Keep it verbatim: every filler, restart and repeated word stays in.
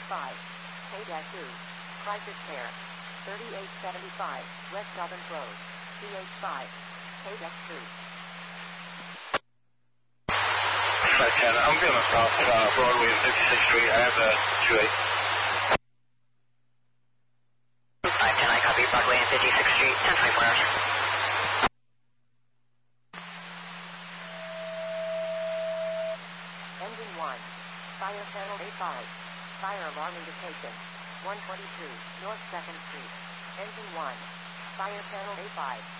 five. K two. Crisis Care. thirty-eight seventy-five, West Dublin Road. C H five. K two. five ten, I'm going to stop uh, Broadway and fifty-sixth Street. I have a two eight. five ten, I copy Broadway and fifty-sixth Street, ten twenty-four hours. Engine one. Fire channel A five. Fire alarm indication. one twenty-two, North second Street. Engine one. Fire channel A five.